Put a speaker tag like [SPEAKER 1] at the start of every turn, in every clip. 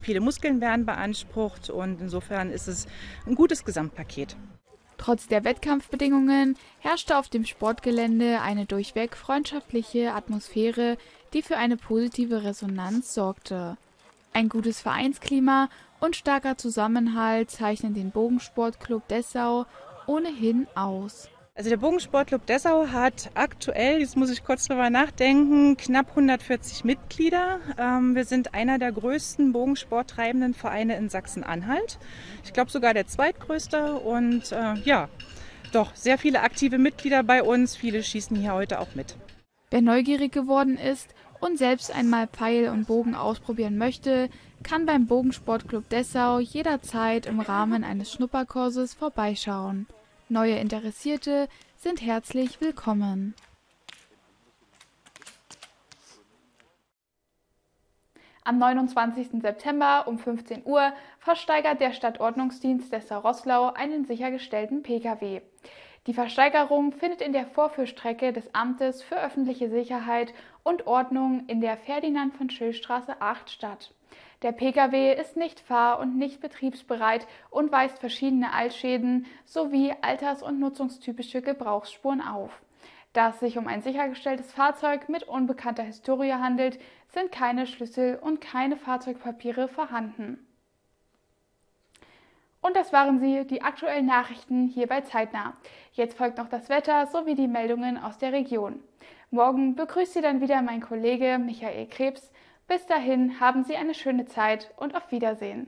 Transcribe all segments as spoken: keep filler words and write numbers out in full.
[SPEAKER 1] Viele Muskeln werden beansprucht und insofern ist es ein gutes Gesamtpaket.
[SPEAKER 2] Trotz der Wettkampfbedingungen herrschte auf dem Sportgelände eine durchweg freundschaftliche Atmosphäre, die für eine positive Resonanz sorgte. Ein gutes Vereinsklima und starker Zusammenhalt zeichnen den Bogensportclub Dessau ohnehin aus.
[SPEAKER 1] Also der Bogensportclub Dessau hat aktuell, jetzt muss ich kurz drüber nachdenken, knapp hundertvierzig Mitglieder. Ähm, wir sind einer der größten bogensporttreibenden Vereine in Sachsen-Anhalt. Ich glaube sogar der zweitgrößte und äh, ja, doch sehr viele aktive Mitglieder bei uns. Viele schießen hier heute auch mit.
[SPEAKER 2] Wer neugierig geworden ist und selbst einmal Pfeil und Bogen ausprobieren möchte, kann beim Bogensportclub Dessau jederzeit im Rahmen eines Schnupperkurses vorbeischauen. Neue Interessierte sind herzlich willkommen. Am neunundzwanzigsten September um fünfzehn Uhr versteigert der Stadtordnungsdienst Dessau-Roßlau einen sichergestellten Pkw. Die Versteigerung findet in der Vorführstrecke des Amtes für öffentliche Sicherheit und Ordnung in der Ferdinand-von-Schill-Straße acht statt. Der Pkw ist nicht fahr- und nicht betriebsbereit und weist verschiedene Altschäden sowie alters- und nutzungstypische Gebrauchsspuren auf. Da es sich um ein sichergestelltes Fahrzeug mit unbekannter Historie handelt, sind keine Schlüssel und keine Fahrzeugpapiere vorhanden. Und das waren sie, die aktuellen Nachrichten hier bei Zeitnah. Jetzt folgt noch das Wetter sowie die Meldungen aus der Region. Morgen begrüßt Sie dann wieder mein Kollege Michael Krebs. Bis dahin haben Sie eine schöne Zeit und auf Wiedersehen.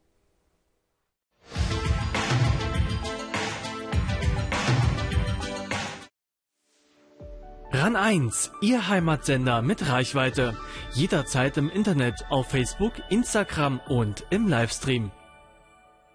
[SPEAKER 3] RAN eins, Ihr Heimatsender mit Reichweite. Jederzeit im Internet, auf Facebook, Instagram und im Livestream.